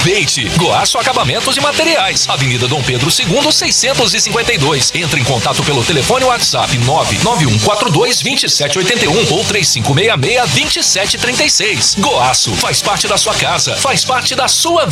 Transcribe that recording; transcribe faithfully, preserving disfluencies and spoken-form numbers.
Aproveite! Goaço Acabamentos e Materiais, Avenida Dom Pedro segundo, seiscentos e cinquenta e dois. Entre em contato pelo telefone WhatsApp nove nove um quatro dois, dois sete oito um ou três cinco seis seis, dois sete três seis. Goaço faz parte da sua casa, faz parte da sua vida.